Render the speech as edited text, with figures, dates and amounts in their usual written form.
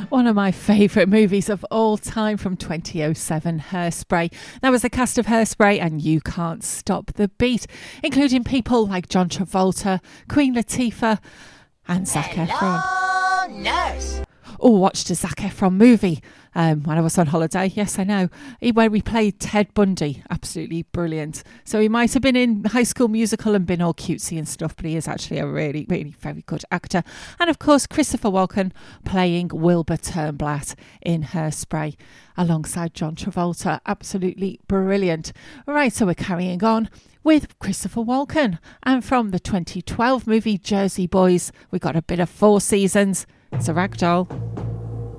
One of my favourite movies of all time from 2007, Hairspray. That was the cast of Hairspray and You Can't Stop the Beat, including people like John Travolta, Queen Latifah and Zac Efron. Nurse. Oh, watched a Zac Efron movie when I was on holiday. Yes, I know. Where he played Ted Bundy. Absolutely brilliant. So he might have been in High School Musical and been all cutesy and stuff, but he is actually a really, really very good actor. And of course, Christopher Walken playing Wilbur Turnblatt in Hairspray alongside John Travolta. Absolutely brilliant. Right, so we're carrying on with Christopher Walken. And from the 2012 movie Jersey Boys, we got a bit of Four Seasons. It's a ragdoll.